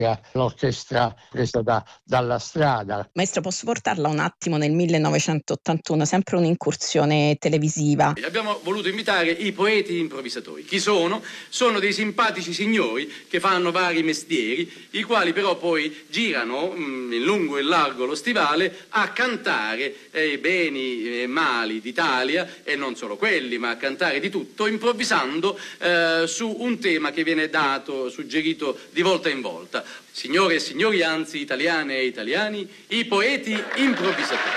l'orchestra presa dalla strada. Maestro, posso portarla un attimo nel 1981, sempre un'incursione televisiva. Abbiamo voluto invitare i poeti improvvisatori. Chi sono? Sono dei simpatici signori che fanno vari mestieri, i quali però poi girano in lungo e largo lo stivale a cantare i beni e mali d'Italia, e non solo quelli, ma a cantare di tutto, improvvisando su un tema che viene dato, suggerito di volta in volta. Signore e signori, anzi italiane e italiani, i poeti improvvisatori.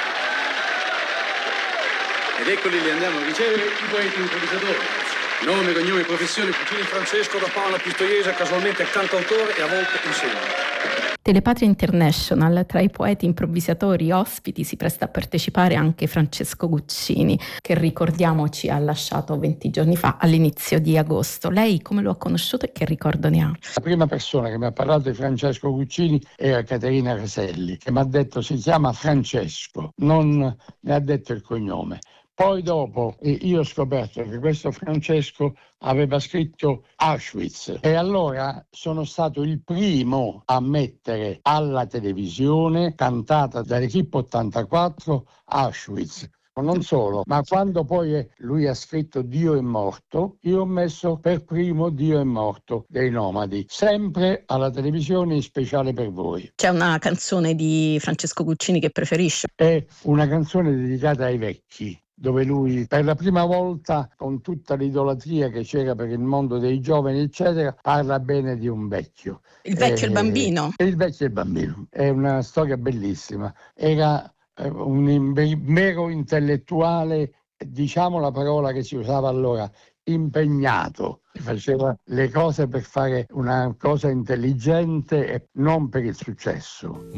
Ed eccoli, li andiamo a ricevere, i poeti improvvisatori. Nome, cognome, professione. Puccini Francesco, da Paola Pistoiese, casualmente cantautore e a volte insegna. Telepatria International, tra i poeti improvvisatori ospiti si presta a partecipare anche Francesco Guccini, che ricordiamoci ha lasciato 20 giorni fa, all'inizio di agosto. Lei come lo ha conosciuto e che ricordo ne ha? La prima persona che mi ha parlato di Francesco Guccini era Caterina Caselli, che mi ha detto si chiama Francesco, non mi ha detto il cognome. Poi dopo io ho scoperto che questo Francesco aveva scritto Auschwitz e allora sono stato il primo a mettere alla televisione, cantata dall'Equipe 84, Auschwitz. Non solo, ma quando poi lui ha scritto Dio è morto, io ho messo per primo Dio è morto dei Nomadi, sempre alla televisione in speciale per voi. C'è una canzone di Francesco Guccini che preferisce? È una canzone dedicata ai vecchi, dove lui per la prima volta, con tutta l'idolatria che c'era per il mondo dei giovani eccetera, parla bene di un vecchio. Il vecchio e il bambino? Il vecchio e il bambino, è una storia bellissima. Era un mero intellettuale, diciamo la parola che si usava allora, impegnato, faceva le cose per fare una cosa intelligente e non per il successo.